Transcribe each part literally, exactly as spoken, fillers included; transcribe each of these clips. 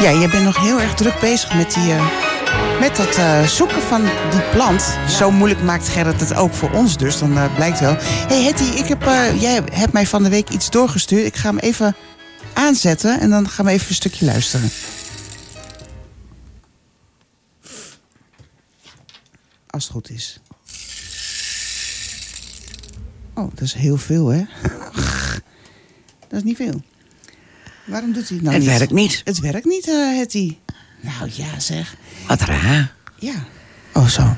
Ja, je bent nog heel erg druk bezig met, die, uh, met dat uh, zoeken van die plant. Ja. Zo moeilijk maakt Gerrit het ook voor ons dus, dan uh, blijkt wel. Hé hey Hetty, ik heb, uh, jij hebt mij van de week iets doorgestuurd. Ik ga hem even aanzetten en dan gaan we even een stukje luisteren. Als het goed is. Oh, dat is heel veel, hè? Dat is niet veel. Waarom doet hij het nou het niet? Het werkt niet. Het werkt niet, uh, Hetty. Nou ja, zeg. Wat raar. Ja. Oh, zo.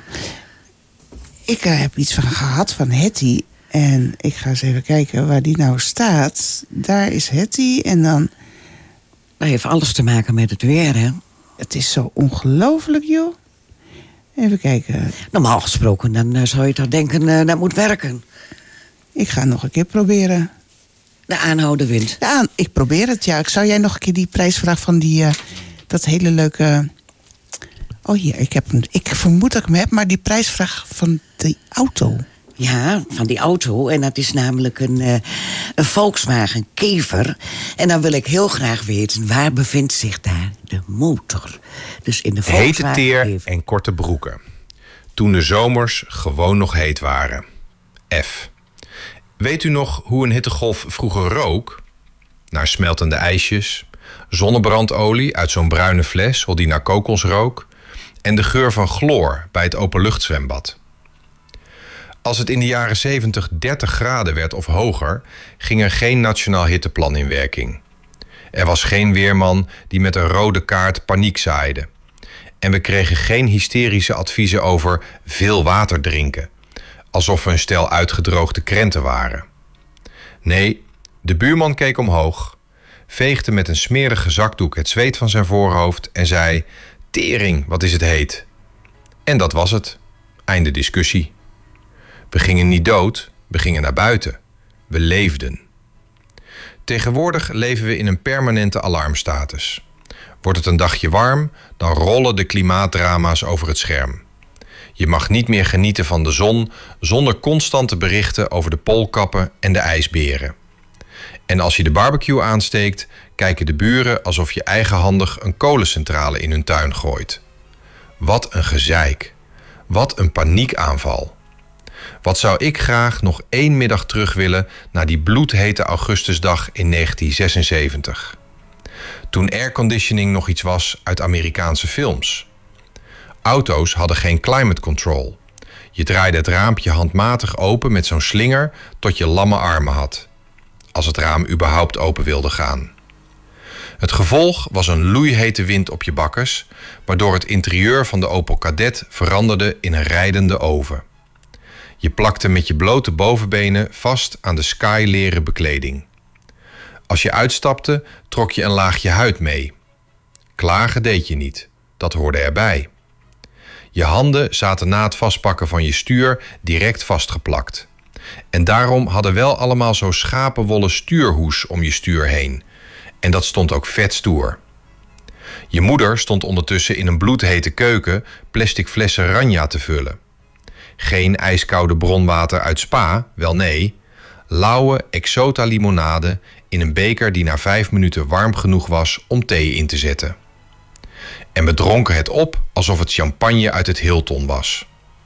Ik uh, heb iets van gehad van Hetty. En ik ga eens even kijken waar die nou staat. Daar is Hetty en dan... Dat heeft alles te maken met het weer, hè? Het is zo ongelooflijk, joh. Even kijken. Normaal gesproken, dan uh, zou je toch denken, uh, dat moet werken. Ik ga nog een keer proberen. De aanhouden wint. De aan, ik probeer het, ja. Zou jij nog een keer die prijsvraag van die... Uh, dat hele leuke... Oh, hier, ik, heb een, ik vermoed dat ik hem heb, maar die prijsvraag van die auto. Ja, van die auto. En dat is namelijk een, uh, een Volkswagen Kever. En dan wil ik heel graag weten, waar bevindt zich daar de motor? Dus in de Volkswagen Hete teer Kever. En korte broeken. Toen de zomers gewoon nog heet waren. F. Weet u nog hoe een hittegolf vroeger rook? Naar smeltende ijsjes, zonnebrandolie uit zo'n bruine fles die naar kokos rook en de geur van chloor bij het openluchtzwembad. Als het in de jaren zeventig dertig graden werd of hoger, ging er geen nationaal hitteplan in werking. Er was geen weerman die met een rode kaart paniek zaaide. En we kregen geen hysterische adviezen over veel water drinken, alsof we een stel uitgedroogde krenten waren. Nee, de buurman keek omhoog, veegde met een smerige zakdoek het zweet van zijn voorhoofd en zei: tering, wat is het heet. En dat was het. Einde discussie. We gingen niet dood, we gingen naar buiten. We leefden. Tegenwoordig leven we in een permanente alarmstatus. Wordt het een dagje warm, dan rollen de klimaatdrama's over het scherm. Je mag niet meer genieten van de zon zonder constante berichten over de poolkappen en de ijsberen. En als je de barbecue aansteekt, kijken de buren alsof je eigenhandig een kolencentrale in hun tuin gooit. Wat een gezeik. Wat een paniekaanval. Wat zou ik graag nog één middag terug willen naar die bloedhete augustusdag in negentien zesenzeventig. Toen airconditioning nog iets was uit Amerikaanse films. Auto's hadden geen climate control. Je draaide het raampje handmatig open met zo'n slinger tot je lamme armen had. Als het raam überhaupt open wilde gaan. Het gevolg was een loeihete wind op je bakkes, waardoor het interieur van de Opel Kadett veranderde in een rijdende oven. Je plakte met je blote bovenbenen vast aan de skyleren bekleding. Als je uitstapte, trok je een laagje huid mee. Klagen deed je niet, dat hoorde erbij. Je handen zaten na het vastpakken van je stuur direct vastgeplakt. En daarom hadden wel allemaal zo'n schapenwollen stuurhoes om je stuur heen. En dat stond ook vet stoer. Je moeder stond ondertussen in een bloedhete keuken plastic flessen Ranja te vullen. Geen ijskoude bronwater uit Spa, wel nee. Lauwe Exota limonade in een beker die na vijf minuten warm genoeg was om thee in te zetten. En we dronken het op alsof het champagne uit het Hilton was.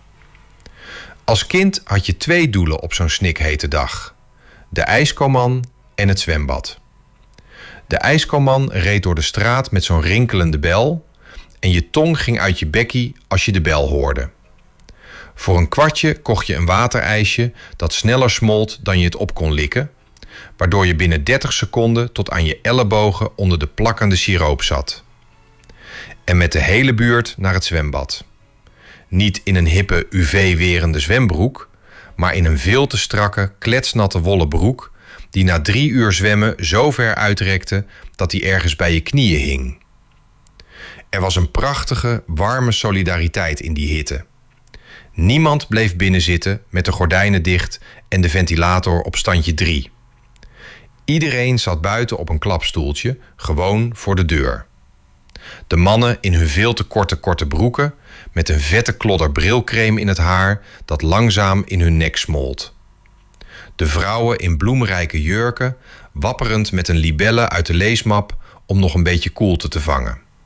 Als kind had je twee doelen op zo'n snikhete dag. De ijskoman en het zwembad. De ijskoman reed door de straat met zo'n rinkelende bel en je tong ging uit je bekkie als je de bel hoorde. Voor een kwartje kocht je een waterijsje dat sneller smolt dan je het op kon likken, waardoor je binnen dertig seconden tot aan je ellebogen onder de plakkende siroop zat. En met de hele buurt naar het zwembad. Niet in een hippe U V-werende zwembroek, maar in een veel te strakke, kletsnatte wollen broek die na drie uur zwemmen zo ver uitrekte dat die ergens bij je knieën hing. Er was een prachtige, warme solidariteit in die hitte. Niemand bleef binnen zitten met de gordijnen dicht en de ventilator op standje drie. Iedereen zat buiten op een klapstoeltje, gewoon voor de deur. De mannen in hun veel te korte korte broeken, met een vette klodder brilcrème in het haar dat langzaam in hun nek smolt. De vrouwen in bloemrijke jurken, wapperend met een libelle uit de leesmap om nog een beetje koelte te vangen.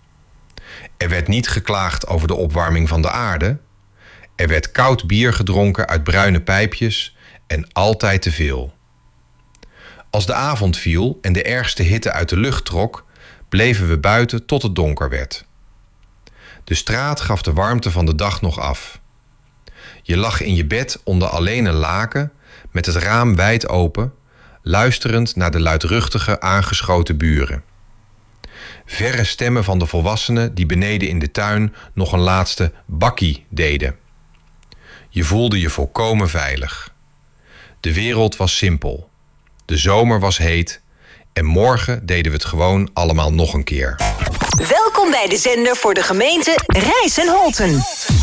Er werd niet geklaagd over de opwarming van de aarde. Er werd koud bier gedronken uit bruine pijpjes en altijd te veel. Als de avond viel en de ergste hitte uit de lucht trok, bleven we buiten tot het donker werd. De straat gaf de warmte van de dag nog af. Je lag in je bed onder alleen een laken, met het raam wijd open, luisterend naar de luidruchtige aangeschoten buren. Verre stemmen van de volwassenen die beneden in de tuin nog een laatste bakkie deden. Je voelde je volkomen veilig. De wereld was simpel. De zomer was heet. En morgen deden we het gewoon allemaal nog een keer. Welkom bij de zender voor de gemeente Rijs en Holten.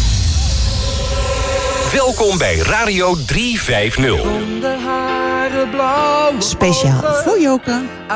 Welkom bij Radio driehonderdvijftig. Speciaal voor Joke.